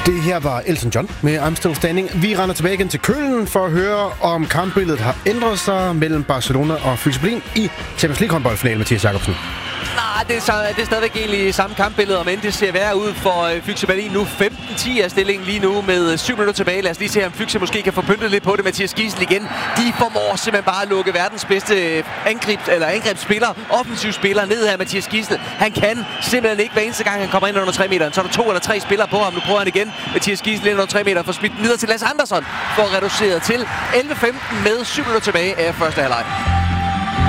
Det her var Elton John med I'm Still Standing. Vi render tilbage igen til Køln for at høre, om kampbilledet har ændret sig mellem Barcelona og Füchse Berlin i Champions League håndboldfinalen, Mathias Jacobsen. Nej, det er stadigvæk egentlig samme kampbillede, men det ser værre ud for Füchse Berlin nu. 15-10 er stillingen lige nu med 7 minutter tilbage. Lad os lige se, om Füchse måske kan få pyntet lidt på det. Mathias Giesel igen. De formår simpelthen bare at lukke verdens bedste angrebsspiller, offensiv spiller ned her. Mathias Giesel, han kan simpelthen ikke hver eneste gang, han kommer ind under 3 meter. Så er der 2 eller 3 spillere på ham. Nu prøver han igen. Mathias Giesel ind under 3 meter for smidt videre til Lasse Andersson for reduceret til 11-15 med 7 minutter tilbage af første halvleg.